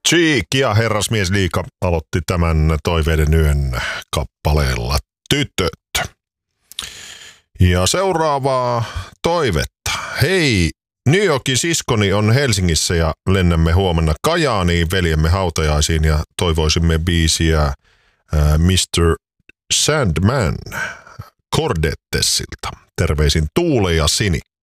Cheek ja Herrasmiesliiga aloitti tämän Toiveiden yön kappaleella Tytöt. Ja seuraavaa toivetta. Hei, New Yorkin siskoni on Helsingissä ja lennämme huomenna Kajaaniin veljemme hautajaisiin ja toivoisimme biisiä Mr. Sandman Cordettessilta. Terveisin Tuule ja Sinikka.